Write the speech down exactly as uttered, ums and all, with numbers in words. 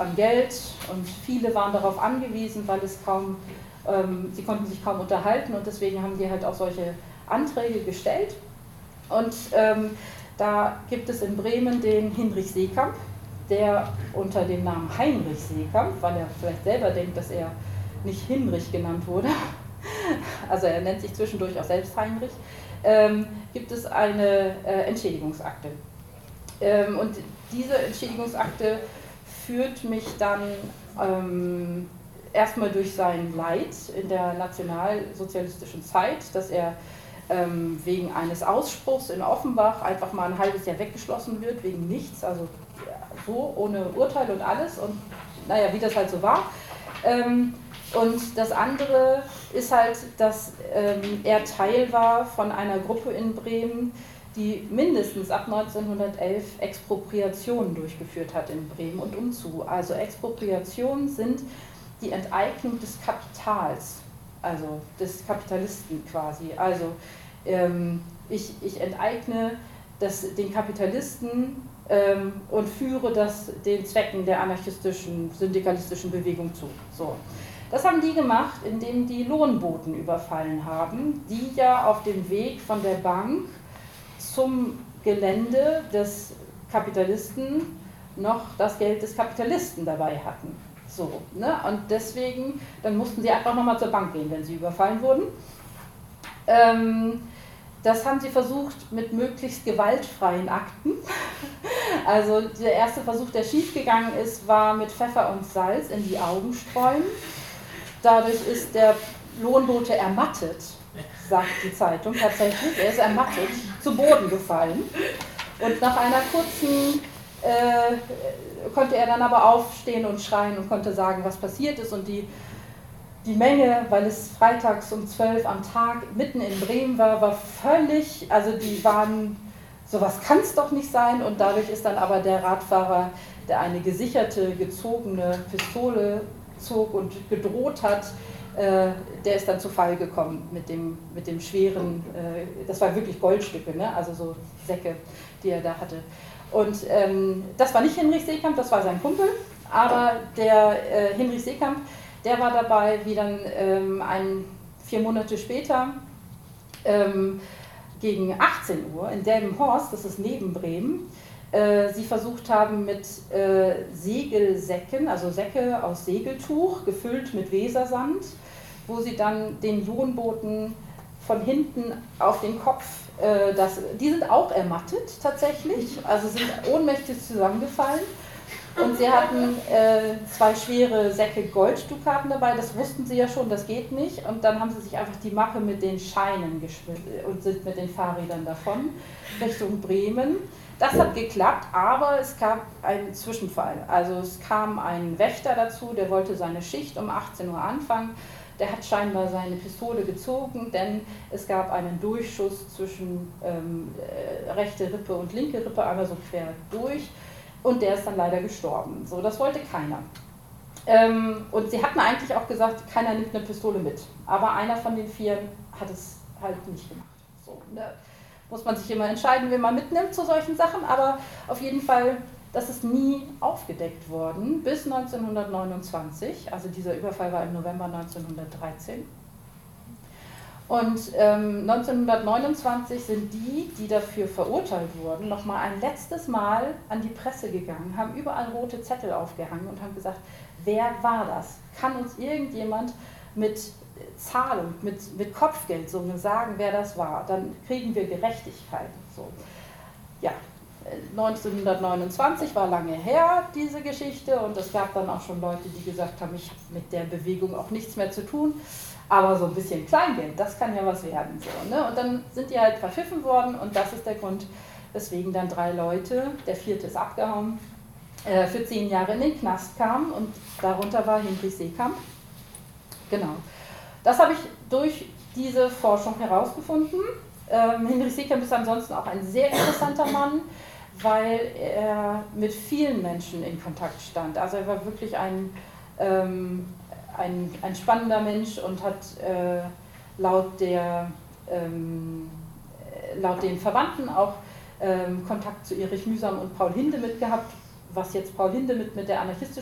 an Geld und viele waren darauf angewiesen, weil es kaum, ähm, sie konnten sich kaum unterhalten und deswegen haben die halt auch solche Anträge gestellt. Und ähm, da gibt es in Bremen den Hinrich Seekamp, der unter dem Namen Heinrich Seekamp, weil er vielleicht selber denkt, dass er nicht Hinrich genannt wurde, also er nennt sich zwischendurch auch selbst Heinrich, ähm, gibt es eine äh, Entschädigungsakte. Ähm, und diese Entschädigungsakte führt mich dann ähm, erstmal durch sein Leid in der nationalsozialistischen Zeit, dass er ähm, wegen eines Ausspruchs in Offenbach einfach mal ein halbes Jahr weggeschlossen wird, wegen nichts, also so ohne Urteil und alles und naja, wie das halt so war. Ähm, und das andere ist halt, dass ähm, er Teil war von einer Gruppe in Bremen, die mindestens ab neunzehnhundertelf Expropriationen durchgeführt hat in Bremen und umzu. Also Expropriationen sind die Enteignung des Kapitals, also des Kapitalisten quasi. Also ähm, ich, ich enteigne das, den Kapitalisten ähm, und führe das den Zwecken der anarchistischen, syndikalistischen Bewegung zu. So. Das haben die gemacht, indem die Lohnboten überfallen haben, die ja auf dem Weg von der Bank zum Gelände des Kapitalisten noch das Geld des Kapitalisten dabei hatten. So, ne? Und deswegen, dann mussten sie einfach nochmal zur Bank gehen, wenn sie überfallen wurden. Ähm, das haben sie versucht mit möglichst gewaltfreien Akten. Also der erste Versuch, der schiefgegangen ist, war mit Pfeffer und Salz in die Augen streuen. Dadurch ist der Lohnbote ermattet, sagt die Zeitung tatsächlich. Er ist ermattet, zu Boden gefallen. Und nach einer kurzen äh, konnte er dann aber aufstehen und schreien und konnte sagen, was passiert ist. Und die, die Menge, weil es freitags um zwölf am Tag mitten in Bremen war, war völlig, also die waren, sowas kann es doch nicht sein. Und dadurch ist dann aber der Radfahrer, der eine gesicherte, gezogene Pistole zog und gedroht hat, äh, der ist dann zu Fall gekommen mit dem, mit dem schweren, äh, das waren wirklich Goldstücke, ne? Also so Säcke, die er da hatte. Und ähm, das war nicht Hinrich Seekamp, das war sein Kumpel, aber der äh, Hinrich Seekamp, der war dabei, wie dann ähm, ein, vier Monate später ähm, gegen achtzehn Uhr in Delmenhorst, das ist neben Bremen, äh, sie versucht haben mit äh, Segelsäcken, also Säcke aus Segeltuch, gefüllt mit Wesersand, wo sie dann den Lohnbooten von hinten auf den Kopf, äh, das, die sind auch ermattet tatsächlich, also sind ohnmächtig zusammengefallen. Und sie hatten äh, zwei schwere Säcke Golddukaten dabei, das wussten sie ja schon, das geht nicht. Und dann haben sie sich einfach die Mappe mit den Scheinen geschmissen und sind mit den Fahrrädern davon Richtung Bremen. Das hat geklappt, aber es gab einen Zwischenfall. Also es kam ein Wächter dazu, der wollte seine Schicht um achtzehn Uhr anfangen. Der hat scheinbar seine Pistole gezogen, denn es gab einen Durchschuss zwischen ähm, äh, rechte Rippe und linke Rippe, einmal so quer durch. Und der ist dann leider gestorben. So, das wollte keiner. Ähm, und sie hatten eigentlich auch gesagt, keiner nimmt eine Pistole mit. Aber einer von den vier hat es halt nicht gemacht. So, ne? Muss man sich immer entscheiden, wen man mitnimmt zu solchen Sachen. Aber auf jeden Fall, das ist nie aufgedeckt worden bis neunzehnhundertneunundzwanzig. Also dieser Überfall war im November neunzehnhundertdreizehn. Und ähm, neunzehnhundertneunundzwanzig sind die, die dafür verurteilt wurden, nochmal ein letztes Mal an die Presse gegangen, haben überall rote Zettel aufgehangen und haben gesagt, wer war das? Kann uns irgendjemand mit Zahlung, mit, mit Kopfgeldsumme sagen, wer das war? Dann kriegen wir Gerechtigkeit. So. Ja, neunzehnhundertneunundzwanzig war lange her, diese Geschichte, und es gab dann auch schon Leute, die gesagt haben, ich habe mit der Bewegung auch nichts mehr zu tun. Aber so ein bisschen Kleingeld, das kann ja was werden. So, ne? Und dann sind die halt verpfiffen worden und das ist der Grund, weswegen dann drei Leute, der vierte ist abgehauen, äh, für zehn Jahre in den Knast kamen und darunter war Hinrich Seekamp. Genau. Das habe ich durch diese Forschung herausgefunden. Ähm, Hinrich Seekamp ist ansonsten auch ein sehr interessanter Mann, weil er mit vielen Menschen in Kontakt stand. Also er war wirklich ein... Ähm, Ein, ein spannender Mensch und hat äh, laut, der, ähm, laut den Verwandten auch ähm, Kontakt zu Erich Mühsam und Paul Hindemith gehabt, was jetzt Paul Hindemith mit der anarchistischen